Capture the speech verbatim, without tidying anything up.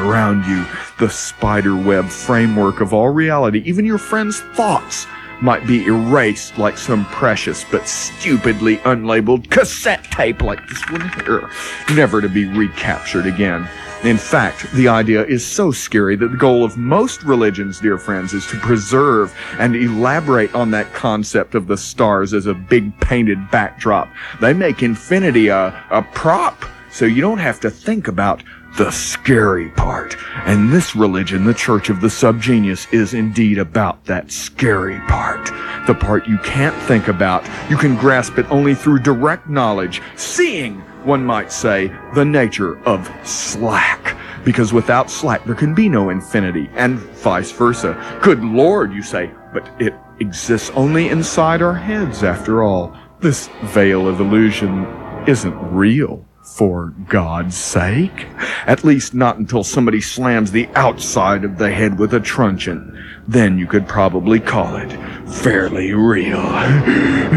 around you. The spider web framework of all reality, even your friends' thoughts, might be erased like some precious but stupidly unlabeled cassette tape like this one here, never to be recaptured again. In fact, the idea is so scary that the goal of most religions, dear friends, is to preserve and elaborate on that concept of the stars as a big painted backdrop. They make infinity a, a prop, so you don't have to think about the scary part. And this religion, the Church of the Subgenius, is indeed about that scary part. The part you can't think about. You can grasp it only through direct knowledge, seeing, one might say, the nature of slack. Because without slack, there can be no infinity, and vice versa. Good Lord, you say, but it exists only inside our heads, after all. This veil of illusion isn't real. For God's sake. At least not until somebody slams the outside of the head with a truncheon. Then you could probably call it fairly real.